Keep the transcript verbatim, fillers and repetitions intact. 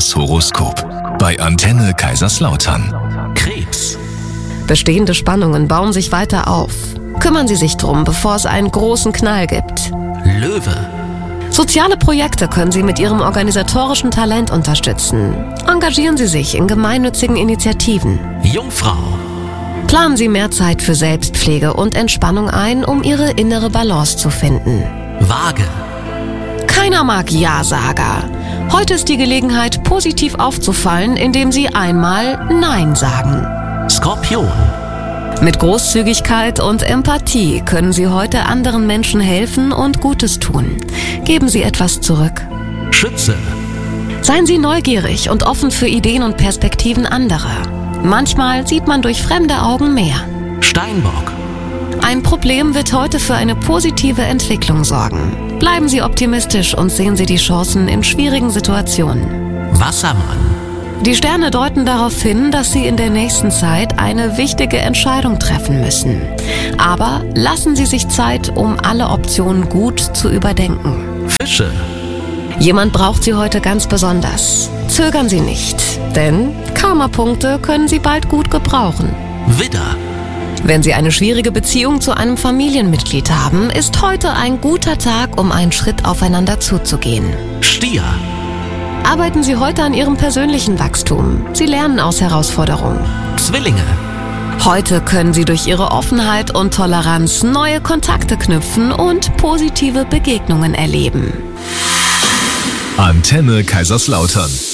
Das Horoskop bei Antenne Kaiserslautern. Krebs. Bestehende Spannungen bauen sich weiter auf. Kümmern Sie sich drum, bevor es einen großen Knall gibt. Löwe. Soziale Projekte können Sie mit Ihrem organisatorischen Talent unterstützen. Engagieren Sie sich in gemeinnützigen Initiativen. Jungfrau. Planen Sie mehr Zeit für Selbstpflege und Entspannung ein, um Ihre innere Balance zu finden. Waage. Keiner mag Ja-Sager. Heute ist die Gelegenheit, positiv aufzufallen, indem Sie einmal Nein sagen. Skorpion. Mit Großzügigkeit und Empathie können Sie heute anderen Menschen helfen und Gutes tun. Geben Sie etwas zurück. Schütze. Seien Sie neugierig und offen für Ideen und Perspektiven anderer. Manchmal sieht man durch fremde Augen mehr. Steinbock. Ein Problem wird heute für eine positive Entwicklung sorgen. Bleiben Sie optimistisch und sehen Sie die Chancen in schwierigen Situationen. Wassermann. Die Sterne deuten darauf hin, dass Sie in der nächsten Zeit eine wichtige Entscheidung treffen müssen. Aber lassen Sie sich Zeit, um alle Optionen gut zu überdenken. Fische. Jemand braucht Sie heute ganz besonders. Zögern Sie nicht, denn Karma-Punkte können Sie bald gut gebrauchen. Widder. Wenn Sie eine schwierige Beziehung zu einem Familienmitglied haben, ist heute ein guter Tag, um einen Schritt aufeinander zuzugehen. Stier. Arbeiten Sie heute an Ihrem persönlichen Wachstum. Sie lernen aus Herausforderungen. Zwillinge. Heute können Sie durch Ihre Offenheit und Toleranz neue Kontakte knüpfen und positive Begegnungen erleben. Antenne Kaiserslautern.